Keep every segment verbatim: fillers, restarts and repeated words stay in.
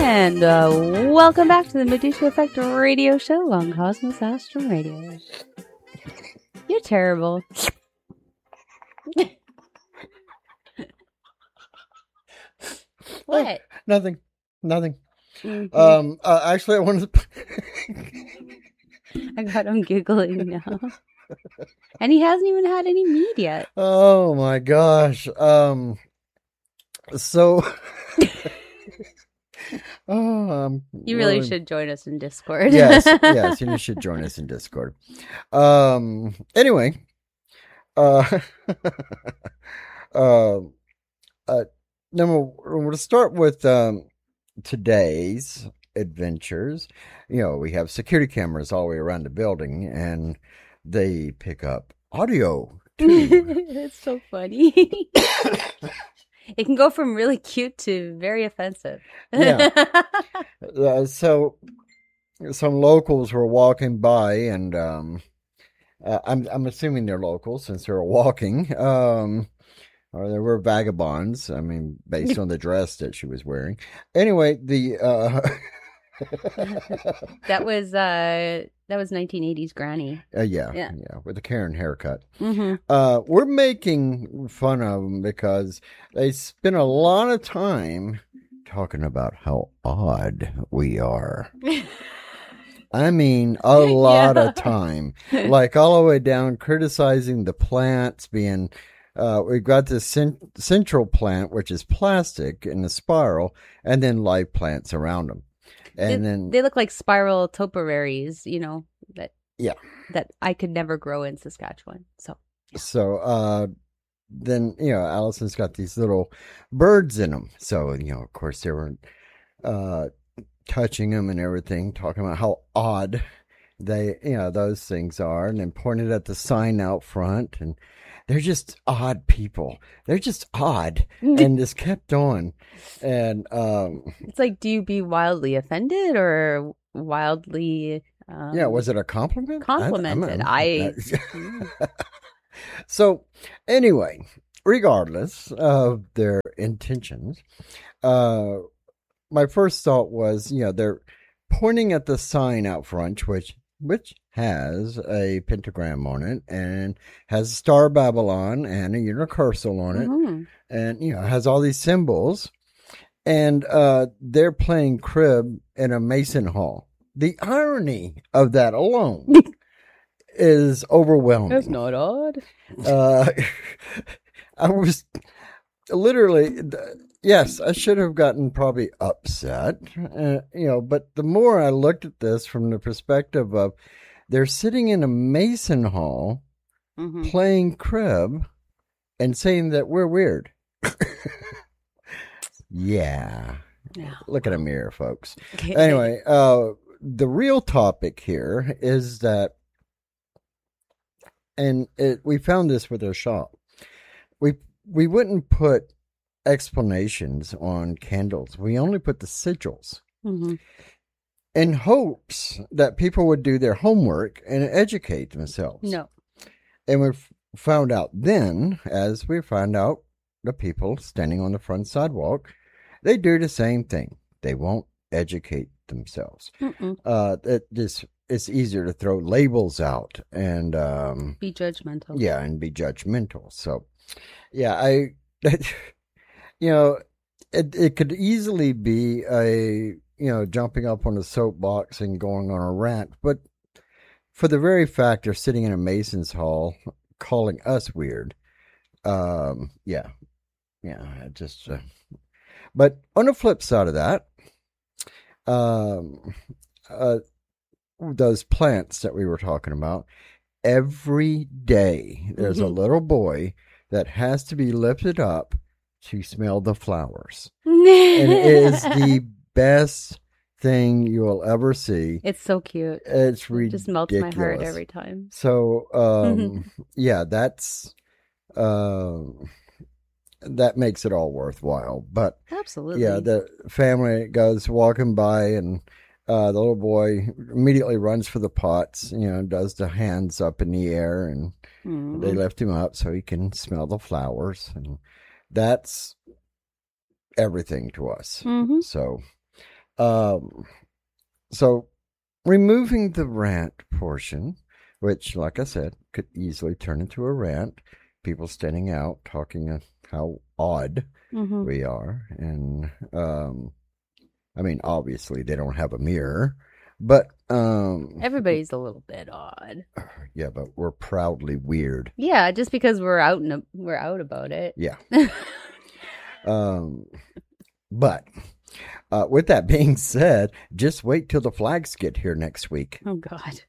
And uh, welcome back to the Medusa Effect radio show on Cosmos Astrum Radio. You're terrible. What? Oh, nothing. Nothing. Mm-hmm. Um. Uh, actually, I wanted to... I got him giggling now. And he hasn't even had any meat yet. Oh, my gosh. Um. So... Oh, um, you really well, should join us in Discord. yes, yes, you should join us in Discord. Um, anyway, uh, uh, uh, number, we're going to start with um, today's adventures. You know, we have security cameras all the way around the building, and they pick up audio too. It's so funny. It can go from really cute to very offensive. Yeah. uh, so some locals were walking by, and um, uh, I'm I'm assuming they're locals since they're walking. Um, or they were vagabonds. I mean, based on the dress that she was wearing. Anyway, the uh, that was uh, that was nineteen eighties Granny. Uh, yeah, Yeah. yeah, with the Karen haircut. Mm-hmm. Uh, we're making fun of them because they spend a lot of time talking about how odd we are. I mean, a lot Yeah. of time. Like all the way down criticizing the plants being... Uh, we've got this cent- central plant, which is plastic in a spiral, and then live plants around them. And they, then... they look like spiral topiaries, you know, that Yeah. that I could never grow in Saskatchewan. So So, uh, then, you know, Allison's got these little birds in them. So, you know, of course, they were uh, touching them and everything, talking about how odd they, you know, those things are, and then pointed at the sign out front. And they're just odd people. They're just odd. And just kept on. And, um, it's like, do you be wildly offended or wildly... Um, yeah, was it a compliment? Complimented. I... I So, anyway, regardless of their intentions, uh, my first thought was, you know, they're pointing at the sign out front, which which has a pentagram on it and has a Star Babylon and a universal on it, mm-hmm. and you know has all these symbols, and uh, they're playing crib in a Mason hall. The irony of that alone is overwhelming. That's not odd. Uh, I was literally, yes, I should have gotten probably upset, uh, you know, but the more I looked at this from the perspective of they're sitting in a Mason hall Mm-hmm. playing crib and saying that we're weird. Yeah. Yeah. Look at a mirror, folks. Okay. Anyway, uh, the real topic here is that, and it, we found this with our shop. We we wouldn't put explanations on candles. We only put the sigils Mm-hmm. in hopes that people would do their homework and educate themselves. No. And we found out then, as we found out, the people standing on the front sidewalk, they do the same thing. They won't educate themselves. Mm-mm. Uh, it just it's easier to throw labels out and um, Be judgmental. yeah, and be judgmental. So, yeah, I, you know, it it could easily be a you know jumping up on a soapbox and going on a rant, but for the very fact they're sitting in a Mason's hall calling us weird, um, yeah, yeah, it just. Uh, but on the flip side of that, um, uh, those plants that we were talking about, every day there's Mhm. a little boy that has to be lifted up to smell the flowers. And And it is the best thing you will ever see. It's so cute. It's It ridiculous. just melts my heart every time. So, um, yeah, that's, um, that makes it all worthwhile. But Absolutely. yeah, the family goes walking by, and uh, the little boy immediately runs for the pots, you know, does the hands up in the air, and Mm. they lift him up so he can smell the flowers. And that's everything to us. Mhm. So, Um, so removing the rant portion, which, like I said, could easily turn into a rant, people standing out talking uh, how odd Mm-hmm. we are. And, um, I mean, obviously they don't have a mirror, but, um, Everybody's a little bit odd. yeah, but we're proudly weird. Yeah, just because we're out and we're out about it. Yeah. um, but, uh, with that being said, just wait till the flags get here next week. Oh God.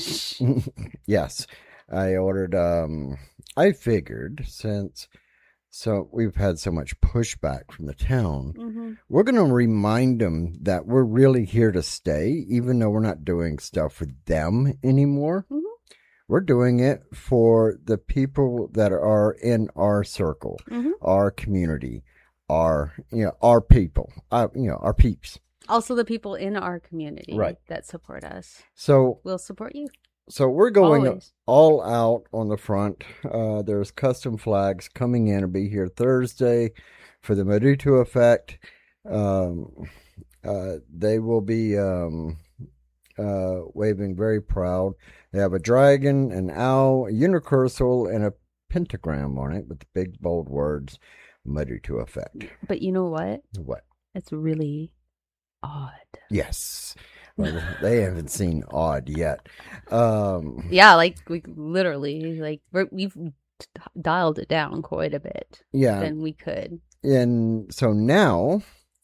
Yes, I ordered, um, I figured since, so we've had so much pushback from the town, Mm-hmm. we're going to remind them that we're really here to stay, even though we're not doing stuff for them anymore. Mm-hmm. We're doing it for the people that are in our circle, Mm-hmm. our community, our, you know, our people, our, you know, our peeps. Also, the people in our community Right. that support us So, will support you. so we're going Always. all out on the front. Uh, there's custom flags coming in to be here Thursday for the Madutu Effect. Um, uh, they will be um, uh, waving very proud. They have a dragon, an owl, a unicursal, and a pentagram on it with the big bold words Madutu Effect. But you know what? What? It's really odd. Yes. Well, they haven't seen odd yet. Um, Yeah, like we literally like we're, we've t- dialed it down quite a bit yeah. than we could. And so now,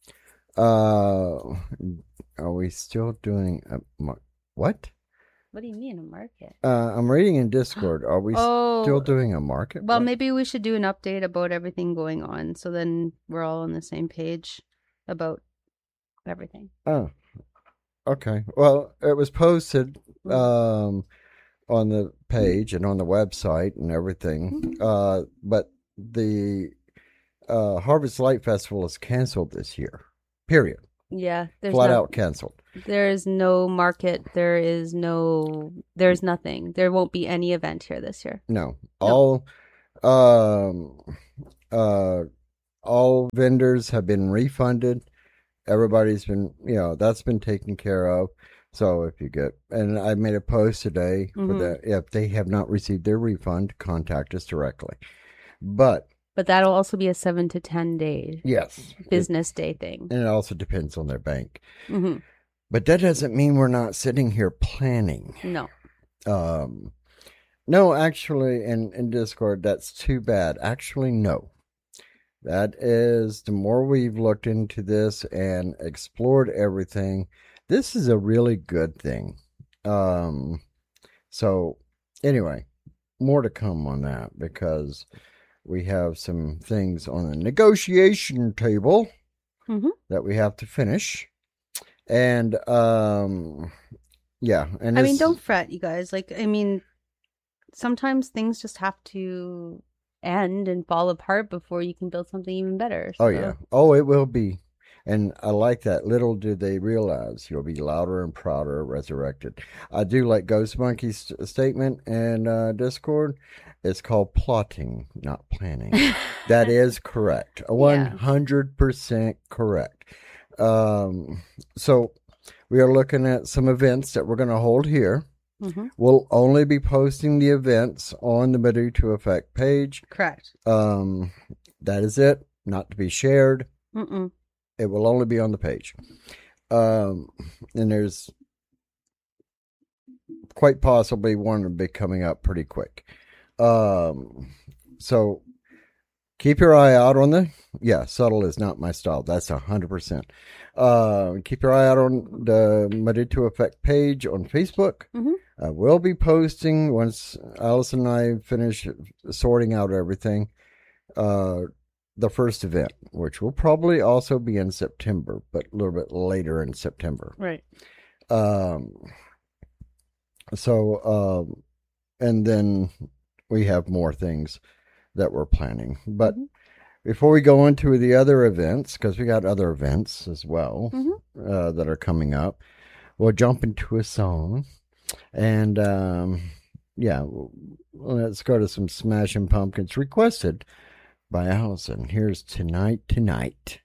uh, are we still doing a mar- what? What do you mean a market? Uh, I'm reading in Discord. Are we Oh, still doing a market? well, What? maybe we should do an update about everything going on, so then we're all on the same page about everything. Oh, okay. Well, it was posted um on the page and on the website and everything. Uh, but the uh Harvest Light Festival is canceled this year. Period. Yeah, there's Flat no, out canceled. there is no market. There is no. There's nothing. There won't be any event here this year. No. All um uh all vendors have been refunded. Everybody's been, you know, that's been taken care of. So if you get, and I made a post today for Mhm. that. If they have not received their refund, contact us directly. But But that'll also be a seven to ten day yes, business day thing. and it also depends on their bank. hmm But that doesn't mean we're not sitting here planning. No. Um, no, actually, in, in Discord, that's too bad. Actually, no. That is, the more we've looked into this and explored everything, this is a really good thing. Um, so, anyway, more to come on that because we have some things on the negotiation table Mhm. that we have to finish. And, um, yeah. And I mean, this- don't fret, you guys. Like, I mean, sometimes things just have to end and fall apart before you can build something even better. Oh, so- yeah. Oh, it will be. And I like that. Little do they realize you'll be louder and prouder resurrected. I do like Ghost Monkey's statement in uh, Discord. It's called plotting, not planning. That is correct. one hundred percent correct. Um, so we are looking at some events that we're going to hold here. Mhm. We'll only be posting the events on the Madutu Effect page. Correct. Um, that is it. Not to be shared. Mm-mm. It will only be on the page. Um, and there's quite possibly one will be coming up pretty quick. Um, so keep your eye out on the, yeah, subtle is not my style. That's a hundred percent. Uh, keep your eye out on the Madutu Effect page on Facebook. Mhm. Uh, we'll be posting once Alice and I finish sorting out everything. Uh, the first event, which will probably also be in September, but a little bit later in September. Right. Um, so, um, and then we have more things that we're planning. But Mhm. before we go into the other events, because we got other events as well Mhm. uh, that are coming up, we'll jump into a song. And um, yeah, let's go to some Smashing Pumpkins requested by Allison. Here's Tonight Tonight.